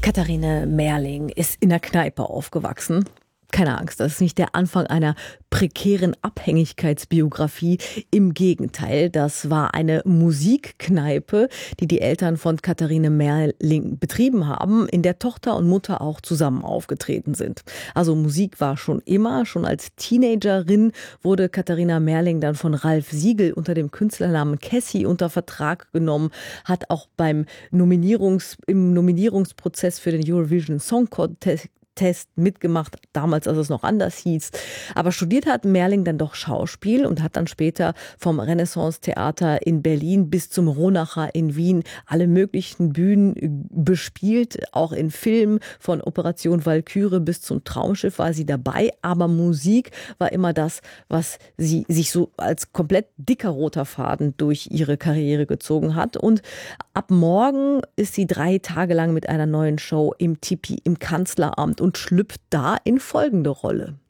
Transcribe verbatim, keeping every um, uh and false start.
Katharine Merling ist in der Kneipe aufgewachsen. Keine Angst, das ist nicht der Anfang einer prekären Abhängigkeitsbiografie. Im Gegenteil, das war eine Musikkneipe, die die Eltern von Katharine Merling betrieben haben, in der Tochter und Mutter auch zusammen aufgetreten sind. Also Musik war schon immer. Schon als Teenagerin wurde Katharina Merling dann von Ralf Siegel unter dem Künstlernamen Cassie unter Vertrag genommen, hat auch beim Nominierungs, im Nominierungsprozess für den Eurovision Song Contest Test mitgemacht, damals, als es noch anders hieß. Aber studiert hat Merling dann doch Schauspiel und hat dann später vom Renaissance-Theater in Berlin bis zum Ronacher in Wien alle möglichen Bühnen bespielt. Auch in Filmen von Operation Walküre bis zum Traumschiff war sie dabei. Aber Musik war immer das, was sie sich so als komplett dicker roter Faden durch ihre Karriere gezogen hat. Und ab morgen ist sie drei Tage lang mit einer neuen Show im Tipi im Kanzleramt und schlüpft da in folgende Rolle.